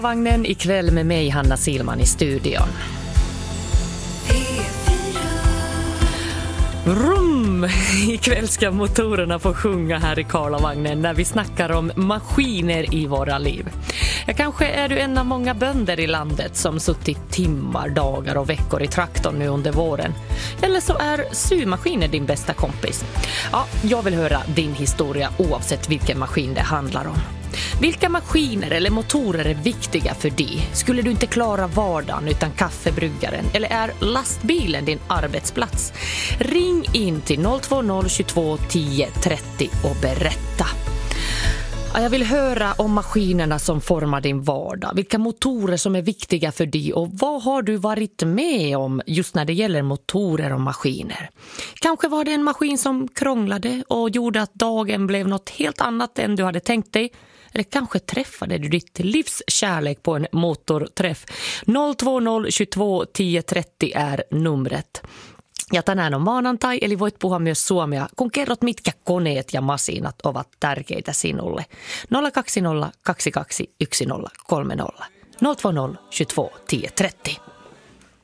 Vagnen ikväll med mig, Hanna Silman, i studion. Rum! Ikväll ska motorerna få sjunga här i Karlavagnen när vi snackar om maskiner i våra liv. Ja, kanske är du en av många bönder i landet som suttit timmar, dagar och veckor i traktorn nu under våren. Eller så är symaskiner din bästa kompis. Ja, jag vill höra din historia oavsett vilken maskin det handlar om. Vilka maskiner eller motorer är viktiga för dig? Skulle du inte klara vardagen utan kaffebryggaren? Eller är lastbilen din arbetsplats? Ring in till 020 22 10 30 och berätta. Jag vill höra om maskinerna som formar din vardag. Vilka motorer som är viktiga för dig och vad har du varit med om just när det gäller motorer och maskiner? Kanske var det en maskin som krånglade och gjorde att dagen blev något helt annat än du hade tänkt dig. Eller kanske träffade du ditt livs kärlek på en motorträff. 020 22 10 30 är numret. Ja tänään on maanantai, eli voit puhua myös suomea, kun kerrot mitkä koneet ja masinat ovat tärkeitä sinulle. 020 22 10 30. 020 22 10 30.